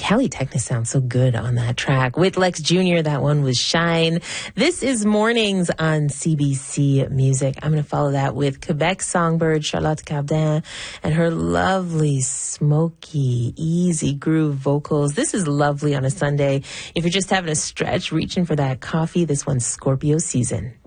Kelly Techna sounds so good on that track. With Lex Jr., that one was Shine. This is Mornings on CBC Music. I'm going to follow that with Quebec songbird Charlotte Cardin and her lovely, smoky, easy groove vocals. This is lovely on a Sunday. If you're just having a stretch, reaching for that coffee, this one's Scorpio Season.